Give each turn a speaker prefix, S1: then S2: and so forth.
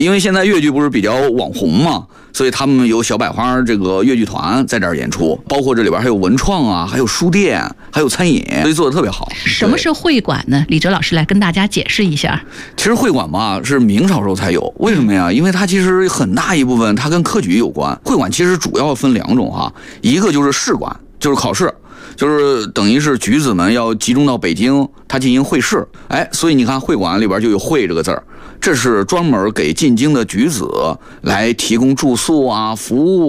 S1: 因为现在越剧不是比较网红嘛，所以他们有小百花这个越剧团在这儿演出，包括这里边还有文创啊，还有书店，还有餐饮，所以做的特别好。
S2: 什么是会馆呢？李哲老师来跟大家解释一下。
S1: 其实会馆嘛是明朝时候才有，为什么呀？因为它其实很大一部分它跟科举有关。会馆其实主要分2种哈，一个就是试馆，就是考试。就是等于是举子们要集中到北京，他进行会试，所以你看会馆里边就有会这个字儿，这是专门给进京的举子来提供住宿啊、服务